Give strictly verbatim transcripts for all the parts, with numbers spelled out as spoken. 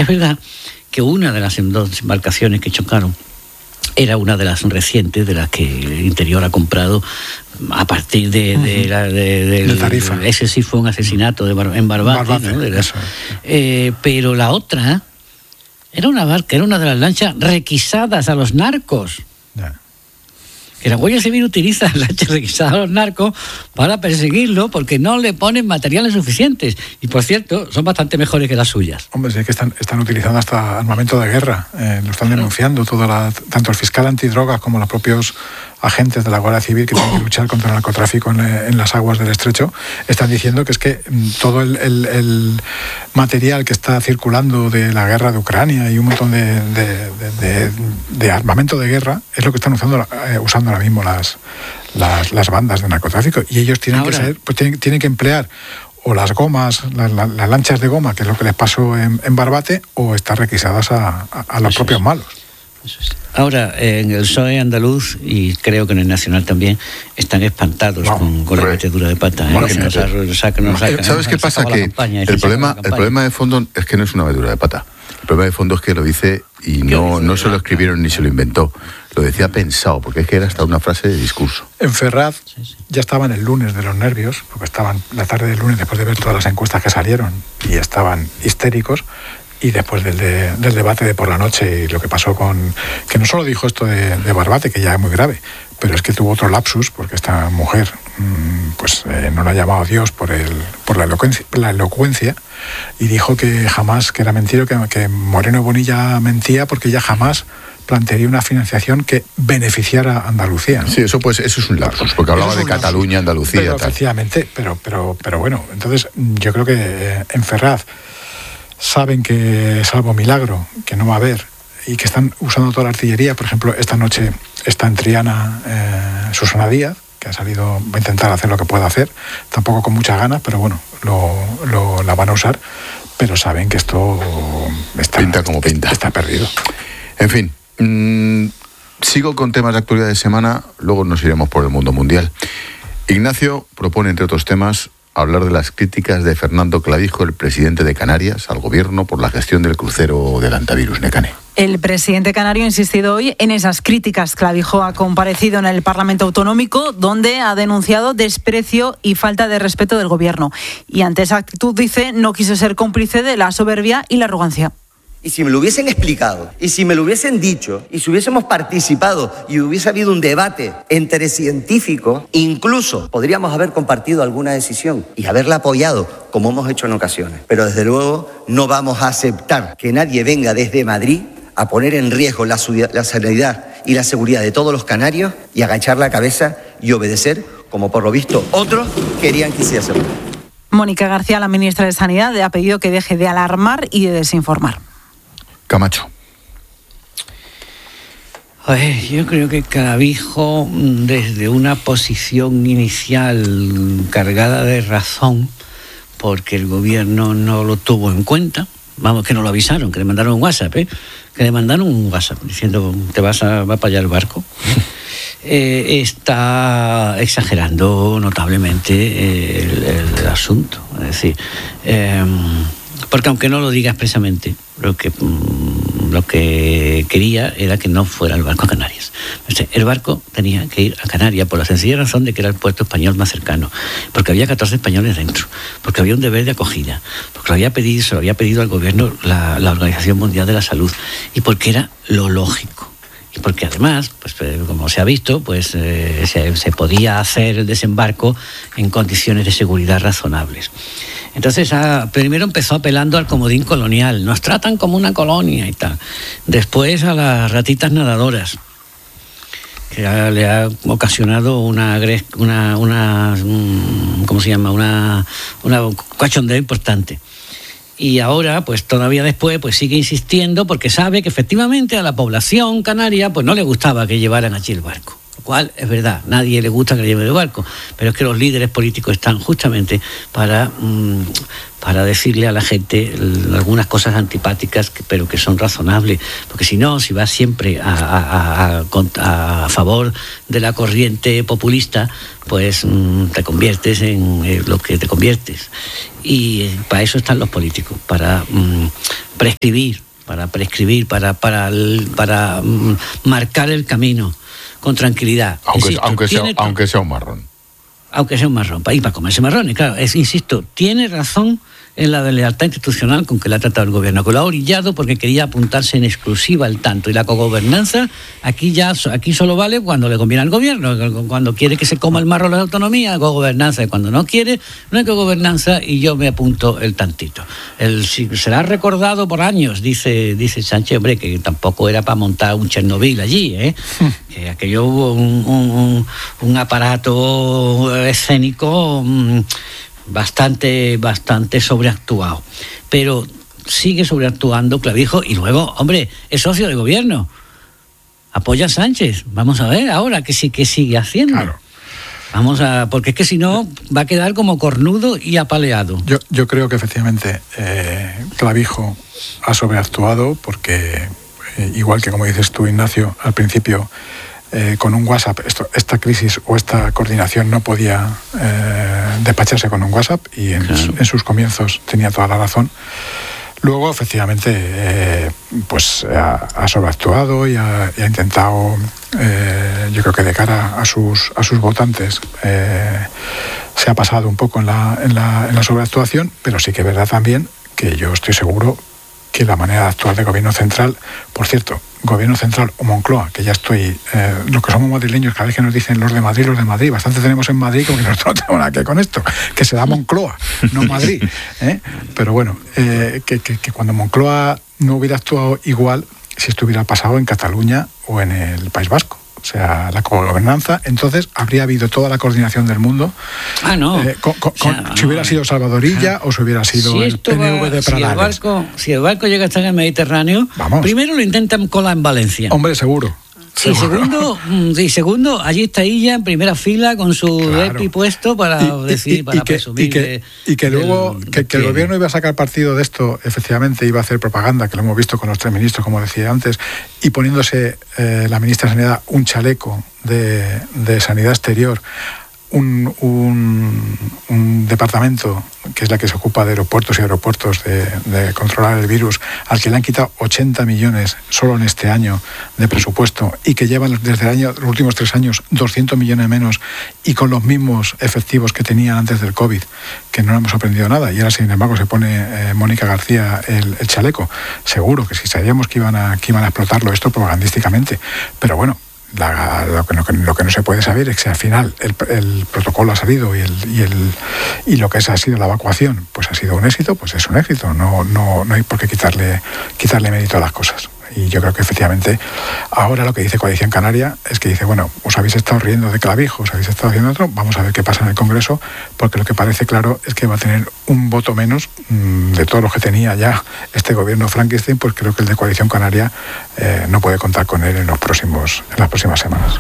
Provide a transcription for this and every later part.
Es verdad que una de las dos embarcaciones que chocaron era una de las recientes, de las que el Interior ha comprado a partir de, uh-huh. de, la, de, de, de Tarifa. Ese sí fue un asesinato de Bar, en Barbate, Barbate, ¿no? De la, eso. Eh, pero la otra era una barca, era una de las lanchas requisadas a los narcos. Ya. Que la Guardia Civil utiliza las lanchas requisadas a los narcos para perseguirlo porque no le ponen materiales suficientes. Y por cierto, son bastante mejores que las suyas. Hombre, sí que están, están utilizando hasta armamento de guerra. Eh, lo están denunciando toda la, tanto el fiscal antidrogas como los propios agentes de la Guardia Civil que tienen que luchar contra el narcotráfico en, en las aguas del estrecho. Están diciendo que es que todo el, el, el material que está circulando de la guerra de Ucrania y un montón de, de, de, de, de armamento de guerra es lo que están usando, eh, usando ahora mismo las, las, las bandas de narcotráfico. Y ellos tienen ahora, que ser, pues tienen, tienen que emplear o las gomas, las, las, las lanchas de goma, que es lo que les pasó en, en Barbate, o estar requisadas a, a, a los propios malos. Ahora, en el P S O E andaluz, y creo que en el Nacional también, están espantados no, con, con la metedura de pata. ¿eh? ¿Sabes qué pasa? Que campaña, el, problema, el problema de fondo es que no es una metedura de pata. El problema de fondo es que lo dice y no, no se lo escribieron ni se lo inventó. Lo decía pensado, porque es que era hasta una frase de discurso. En Ferraz sí, sí. ya estaban el lunes de los nervios, porque estaban la tarde del lunes después de ver todas las encuestas que salieron y estaban histéricos. Y después del, de, del debate de por la noche y lo que pasó con... Que no solo dijo esto de, de Barbate, que ya es muy grave, pero es que tuvo otro lapsus, porque esta mujer mmm, pues eh, no la ha llamado Dios por, el, por la, elocuencia, la elocuencia, y dijo que jamás, que era mentira, que, que Moreno Bonilla mentía porque ella jamás plantearía una financiación que beneficiara a Andalucía, ¿no? Sí, eso pues eso es un lapsus, porque hablaba de Cataluña, Andalucía... Pero tal. efectivamente, pero, pero, pero bueno, entonces yo creo que eh, en Ferraz saben que, salvo milagro, que no va a haber, y que están usando toda la artillería. Por ejemplo, esta noche está en Triana eh, Susana Díaz, que ha salido, va a intentar hacer lo que pueda hacer, tampoco con muchas ganas, pero bueno, lo, lo, la van a usar, pero saben que esto está, pinta como pinta. está perdido. En fin, mmm, sigo con temas de actualidad de semana, luego nos iremos por el mundo mundial. Ignacio propone, entre otros temas, hablar de las críticas de Fernando Clavijo, el presidente de Canarias, al gobierno por la gestión del crucero del Antavirus. Nekane. El presidente canario ha insistido hoy en esas críticas. Clavijo ha comparecido en el Parlamento Autonómico, donde ha denunciado desprecio y falta de respeto del gobierno. Y ante esa actitud, dice, no quiso ser cómplice de la soberbia y la arrogancia. Y si me lo hubiesen explicado, y si me lo hubiesen dicho, y si hubiésemos participado y hubiese habido un debate entre científicos, incluso podríamos haber compartido alguna decisión y haberla apoyado, como hemos hecho en ocasiones. Pero desde luego no vamos a aceptar que nadie venga desde Madrid a poner en riesgo la, la sanidad y la seguridad de todos los canarios y agachar la cabeza y obedecer, como por lo visto otros querían que hiciese. Mónica García, la ministra de Sanidad, le ha pedido que deje de alarmar y de desinformar. Camacho. A ver, yo creo que Clavijo, desde una posición inicial cargada de razón, porque el gobierno no lo tuvo en cuenta, vamos, que no lo avisaron, que le mandaron un WhatsApp, ¿eh? que le mandaron un WhatsApp diciendo, te vas a, va para allá el barco, eh, está exagerando notablemente el, el asunto. Es decir, eh, porque aunque no lo diga expresamente, lo que, lo que quería era que no fuera el barco a Canarias. El barco tenía que ir a Canarias por la sencilla razón de que era el puerto español más cercano, porque había catorce españoles dentro, porque había un deber de acogida, porque lo había pedido, se lo había pedido al gobierno la, la Organización Mundial de la Salud, y porque era lo lógico. Y porque además, pues como se ha visto, pues eh, se, se podía hacer el desembarco en condiciones de seguridad razonables. Entonces, ah, primero empezó apelando al comodín colonial, nos tratan como una colonia y tal. Después a las ratitas nadadoras, que le ha ocasionado una, una, una ¿cómo se llama? Una, una cachondeo importante. Y ahora, pues todavía después, pues sigue insistiendo porque sabe que efectivamente a la población canaria pues no le gustaba que llevaran allí el barco. Lo cual es verdad, nadie le gusta que le lleven el barco, pero es que los líderes políticos están justamente para, mmm, para decirle a la gente algunas cosas antipáticas, que, pero que son razonables, porque si no, si vas siempre a, a, a, a favor de la corriente populista, pues mmm, te conviertes en eh, lo que te conviertes. Y eh, para eso están los políticos, para mmm, prescribir, para prescribir, para, para, para mmm, marcar el camino con tranquilidad. Aunque, insisto, aunque, sea, tiene, aunque sea un marrón. Aunque sea un marrón, para ir para comerse marrones, claro. Es, insisto, tiene razón en la de lealtad institucional con que la ha tratado el gobierno, que lo ha orillado porque quería apuntarse en exclusiva al tanto. Y la cogobernanza, aquí ya aquí solo vale cuando le conviene al gobierno, cuando quiere que se coma el marrón la autonomía, cogobernanza, y cuando no quiere, no hay cogobernanza y yo me apunto el tantito. El, será recordado por años, dice, dice Sánchez, hombre, que tampoco era para montar un Chernobyl allí, ¿eh? Que aquello hubo un, un, un aparato escénico bastante, bastante sobreactuado. Pero sigue sobreactuando Clavijo y luego, hombre, es socio de gobierno. Apoya a Sánchez. Vamos a ver ahora qué sí que sigue haciendo. Claro. Vamos a, porque es que si no va a quedar como cornudo y apaleado. Yo, yo creo que efectivamente eh, Clavijo ha sobreactuado porque, eh, igual que como dices tú, Ignacio, al principio, Eh, con un WhatsApp, esto, esta crisis o esta coordinación no podía eh, despacharse con un WhatsApp y en, claro. en sus comienzos tenía toda la razón. Luego, efectivamente, eh, pues ha, ha sobreactuado y ha, y ha intentado, eh, yo creo que de cara a sus, a sus votantes, eh, se ha pasado un poco en la, en, la, en la sobreactuación, pero sí que es verdad también que yo estoy seguro que la manera de actuar del gobierno central, por cierto, gobierno central o Moncloa, que ya estoy, eh, los que somos madrileños, cada vez que nos dicen los de Madrid, los de Madrid, bastante tenemos en Madrid, como que nosotros no tenemos nada que ver con esto, que se da Moncloa, no Madrid, ¿eh? Pero bueno, eh, que, que, que cuando Moncloa no hubiera actuado igual si esto hubiera pasado en Cataluña o en el País Vasco. O sea, la cogobernanza, entonces habría habido toda la coordinación del mundo. Ah, no. Eh, con, con, o sea, con, si hubiera sido Salvadorilla ah, o si hubiera sido si el P N V va, de Pradales. Si el, barco, si el barco llega a estar en el Mediterráneo, Vamos. Primero lo intentan colar en Valencia. Hombre, seguro. Y segundo, y segundo, allí está ella en primera fila con su claro. E P I puesto para y, decir, y, para y que, presumir. Y que, de, y que luego del, que, que el gobierno iba a sacar partido de esto, efectivamente iba a hacer propaganda, que lo hemos visto con los tres ministros, como decía antes, y poniéndose eh, la ministra de Sanidad un chaleco de, de Sanidad Exterior, un, un, un departamento que es la que se ocupa de aeropuertos y aeropuertos de, de controlar el virus, al que le han quitado ochenta millones solo en este año de presupuesto y que llevan desde el año, los últimos tres años doscientos millones menos y con los mismos efectivos que tenían antes del COVID, que no hemos aprendido nada. Y ahora, sin embargo, se pone eh, Mónica García el, el chaleco. Seguro que si sabíamos que iban a, que iban a explotarlo esto propagandísticamente. Pero bueno, La, lo, que no, lo que no se puede saber es que al final el, el protocolo ha salido y, el, y, el, y lo que es, ha sido la evacuación pues ha sido un éxito, pues es un éxito, no, no, no hay por qué quitarle, quitarle mérito a las cosas. Y yo creo que efectivamente ahora lo que dice Coalición Canaria es que dice, bueno, os habéis estado riendo de Clavijo, os habéis estado haciendo otro, vamos a ver qué pasa en el Congreso, porque lo que parece claro es que va a tener un voto menos mmm, de todos los que tenía ya este gobierno Frankenstein, pues creo que el de Coalición Canaria eh, no puede contar con él en, los próximos, en las próximas semanas.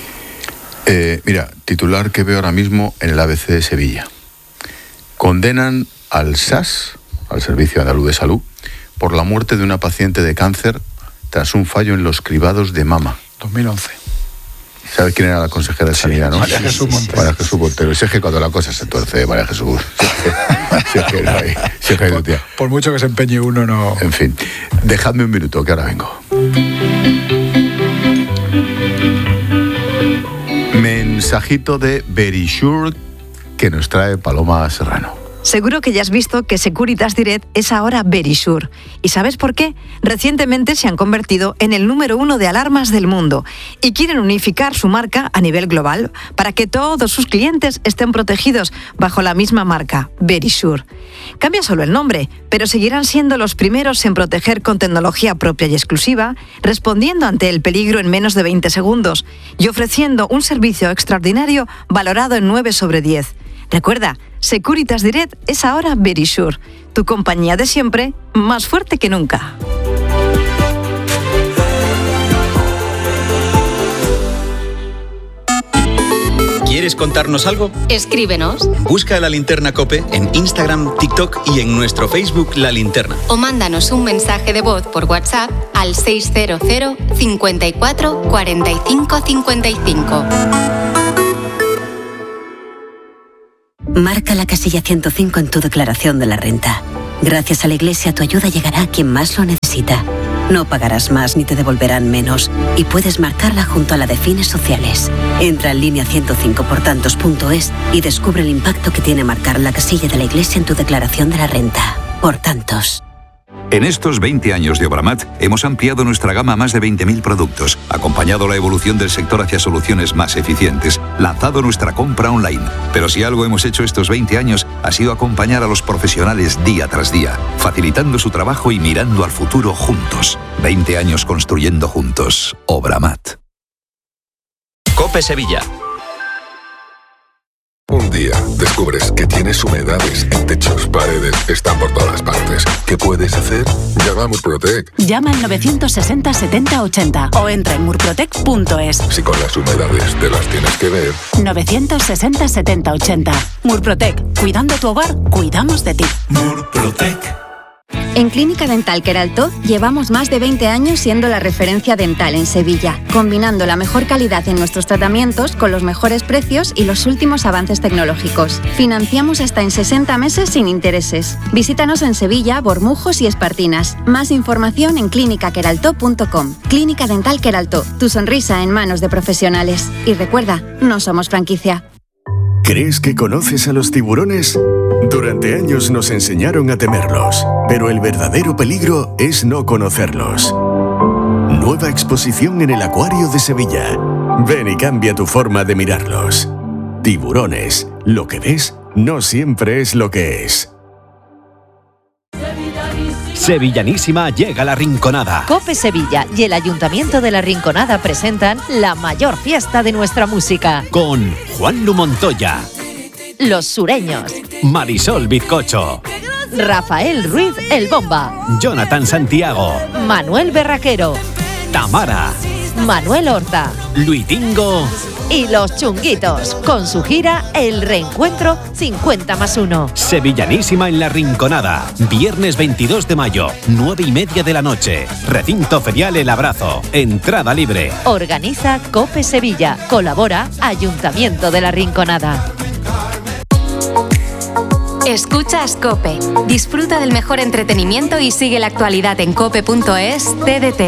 Eh, mira, titular que veo ahora mismo en el A B C de Sevilla. Condenan al S A S, al Servicio Andaluz de Salud, por la muerte de una paciente de cáncer tras un fallo en los cribados de mama. dos mil once. ¿Sabes quién era la consejera de Sanidad, no? María Jesús Montero. María Jesús Montero. Si es que cuando la cosa se tuerce, María Jesús. Si es que no hay. Si es que por, tía. por mucho que se empeñe uno, no. En fin, dejadme un minuto, que ahora vengo. Mensajito de Verisure que nos trae Paloma Serrano. Seguro que ya has visto que Securitas Direct es ahora Verisure. ¿Y sabes por qué? Recientemente se han convertido en el número uno de alarmas del mundo y quieren unificar su marca a nivel global para que todos sus clientes estén protegidos bajo la misma marca, Verisure. Cambia solo el nombre, pero seguirán siendo los primeros en proteger con tecnología propia y exclusiva, respondiendo ante el peligro en menos de veinte segundos y ofreciendo un servicio extraordinario valorado en nueve sobre diez. Recuerda, Securitas Direct es ahora Verisure, tu compañía de siempre, más fuerte que nunca. ¿Quieres contarnos algo? Escríbenos. Busca La Linterna COPE en Instagram, TikTok y en nuestro Facebook La Linterna. O mándanos un mensaje de voz por WhatsApp al seiscientos cincuenta y cuatro cuarenta y cinco cincuenta y cinco. Marca la casilla ciento cinco en tu declaración de la renta. Gracias a la Iglesia, tu ayuda llegará a quien más lo necesita. No pagarás más ni te devolverán menos y puedes marcarla junto a la de fines sociales. Entra en línea ciento cinco por tantos punto es y descubre el impacto que tiene marcar la casilla de la Iglesia en tu declaración de la renta. Por tantos. En estos veinte años de Obramat hemos ampliado nuestra gama a más de veinte mil productos, acompañado la evolución del sector hacia soluciones más eficientes, lanzado nuestra compra online. Pero si algo hemos hecho estos veinte años ha sido acompañar a los profesionales día tras día, facilitando su trabajo y mirando al futuro juntos. veinte años construyendo juntos. Obramat. COPE Sevilla. Un día descubres que tienes humedades en techos, paredes, están por todas partes. ¿Qué puedes hacer? Llama a Murprotec. Llama al novecientos sesenta setenta ochenta o entra en murprotec punto es. Si con las humedades te las tienes que ver. novecientos sesenta setenta ochenta. Murprotec. Cuidando tu hogar, cuidamos de ti. Murprotec. En Clínica Dental Queraltó llevamos más de veinte años siendo la referencia dental en Sevilla, combinando la mejor calidad en nuestros tratamientos con los mejores precios y los últimos avances tecnológicos. Financiamos hasta en sesenta meses sin intereses. Visítanos en Sevilla, Bormujos y Espartinas. Más información en clínica queraltó punto com. Clínica Dental Queraltó, tu sonrisa en manos de profesionales. Y recuerda, no somos franquicia. ¿Crees que conoces a los tiburones? Durante años nos enseñaron a temerlos, pero el verdadero peligro es no conocerlos. Nueva exposición en el Acuario de Sevilla. Ven y cambia tu forma de mirarlos. Tiburones, lo que ves no siempre es lo que es. Sevillanísima llega a La Rinconada. COPE Sevilla y el Ayuntamiento de La Rinconada presentan la mayor fiesta de nuestra música. Con Juan Lu Montoya, Los Sureños, Marisol Bizcocho, Rafael Ruiz El Bomba, Jonathan Santiago, Manuel Berraquero, Tamara, Manuel Horta, Luitingo y Los Chunguitos, con su gira El Reencuentro cincuenta más uno. Sevillanísima en La Rinconada. Viernes veintidós de mayo, nueve y media de la noche. Recinto ferial El Abrazo. Entrada libre. Organiza COPE Sevilla. Colabora Ayuntamiento de La Rinconada. Escuchas COPE. Disfruta del mejor entretenimiento y sigue la actualidad en cope punto es. T D T.